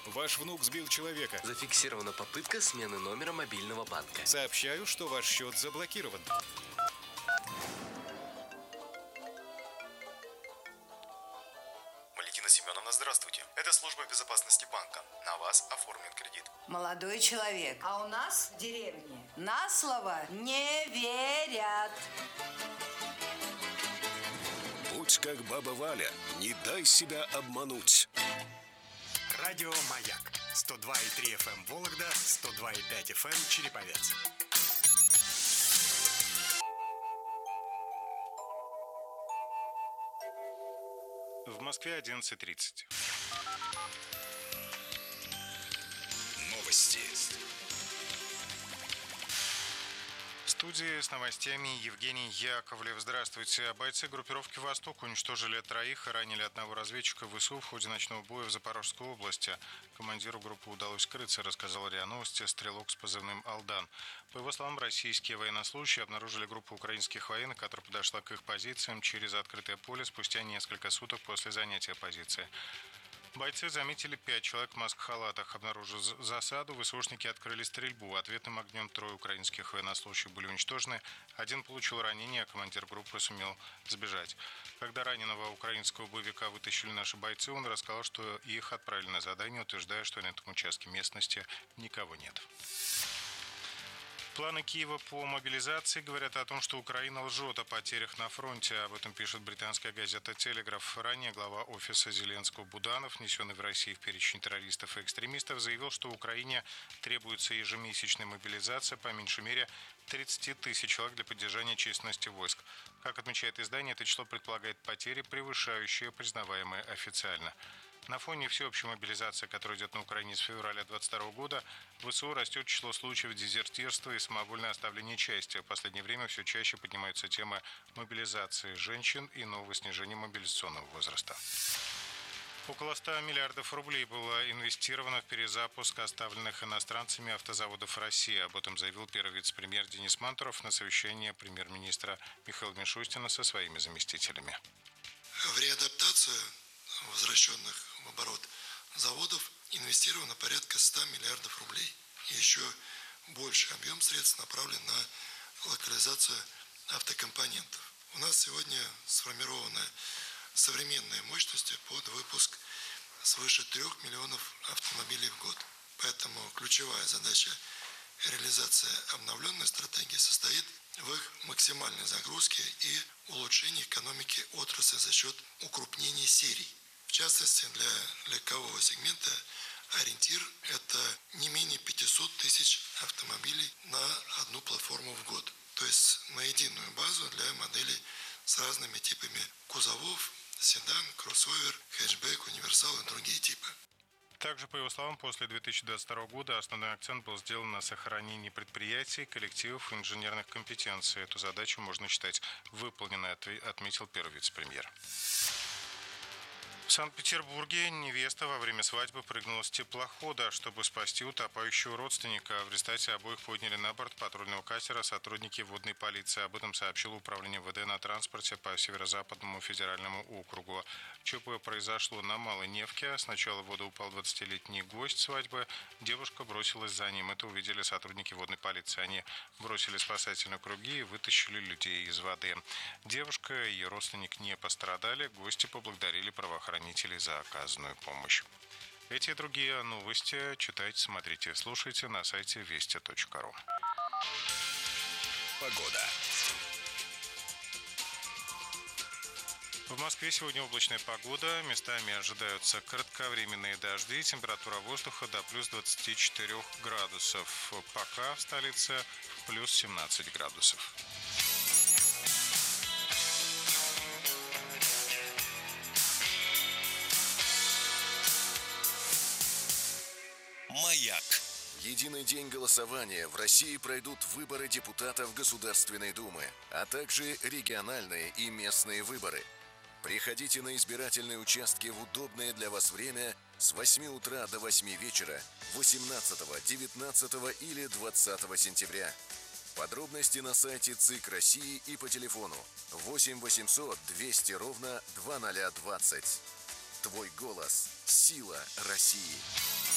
Ваш внук сбил человека. Зафиксирована попытка смены номера мобильного банка. Сообщаю, что ваш счет заблокирован. Валентина Семеновна, здравствуйте. Это служба безопасности банка. На вас оформлен кредит. Молодой человек, а у нас в деревне на слово не верят. Будь как баба Валя, не дай себя обмануть. Радио «Маяк». 102,3 FM Вологда, 102,5 FM Череповец. В Москве 11:30. Новости. В студии с новостями Евгений Яковлев. Здравствуйте. Бойцы группировки «Восток» уничтожили 3 и ранили 1 разведчика ВСУ в ходе ночного боя в Запорожской области. Командиру группы удалось скрыться, рассказал РИА Новости стрелок с позывным «Алдан». По его словам, российские военнослужащие обнаружили группу украинских военных, которая подошла к их позициям через открытое поле спустя несколько суток после занятия позиции. Бойцы заметили 5 человек в масках-халатах. Обнаружив засаду, ВСУшники открыли стрельбу. Ответным огнем 3 украинских военнослужащих были уничтожены. 1 получил ранение, а командир группы сумел сбежать. Когда раненого украинского боевика вытащили наши бойцы, он рассказал, что их отправили на задание, утверждая, что на этом участке местности никого нет. Планы Киева по мобилизации говорят о том, что Украина лжет о потерях на фронте. Об этом пишет британская газета «Телеграф». Ранее глава офиса Зеленского Буданов, внесенный в Россию в перечень террористов и экстремистов, заявил, что Украине требуется ежемесячная мобилизация по меньшей мере 30 тысяч человек для поддержания численности войск. Как отмечает издание, это число предполагает потери, превышающие признаваемые официально. На фоне всеобщей мобилизации, которая идет на Украине с февраля 2022 года, в ВСУ растет число случаев дезертирства и самовольное оставление части. В последнее время все чаще поднимаются темы мобилизации женщин и нового снижения мобилизационного возраста. Около 100 миллиардов рублей было инвестировано в перезапуск оставленных иностранцами автозаводов России. Об этом заявил первый вице-премьер Денис Мантуров на совещании премьер-министра Михаила Мишустина со своими заместителями. В реадаптацию возвращенных в оборот заводов инвестировано порядка 100 миллиардов рублей. И еще больший объем средств направлен на локализацию автокомпонентов. У нас сегодня сформированы современные мощности под выпуск свыше 3 миллионов автомобилей в год. Поэтому ключевая задача реализации обновленной стратегии состоит в их максимальной загрузке и улучшении экономики отрасли за счет укрупнения серий. В частности, для легкового сегмента ориентир – это не менее 500 тысяч автомобилей на одну платформу в год. То есть на единую базу для моделей с разными типами кузовов, седан, кроссовер, хэтчбэк, универсал и другие типы. Также, по его словам, после 2022 года основной акцент был сделан на сохранении предприятий, коллективов и инженерных компетенций. Эту задачу можно считать выполненной, отметил первый вице-премьер. В Санкт-Петербурге невеста во время свадьбы прыгнула с теплохода, чтобы спасти утопающего родственника. В результате обоих подняли на борт патрульного катера сотрудники водной полиции. Об этом сообщило Управление ВД на транспорте по Северо-Западному федеральному округу. ЧП произошло на Малой Невке. Сначала в воду упал 20-летний гость свадьбы. Девушка бросилась за ним. Это увидели сотрудники водной полиции. Они бросили спасательные круги и вытащили людей из воды. Девушка и ее родственник не пострадали. Гости поблагодарили правоохранителей за оказанную помощь. Эти и другие новости читайте, смотрите, слушайте на сайте вести.ру. Погода. В Москве сегодня облачная погода. Местами ожидаются кратковременные дожди. Температура воздуха до плюс 24 градусов. Пока в столице плюс 17 градусов. Маяк. В единый день голосования в России пройдут выборы депутатов Государственной Думы, а также региональные и местные выборы. Приходите на избирательные участки в удобное для вас время с 8 утра до 8 вечера 18, 19 или 20 сентября. Подробности на сайте ЦИК России и по телефону 8 800 200 ровно 2020. Твой голос – сила России.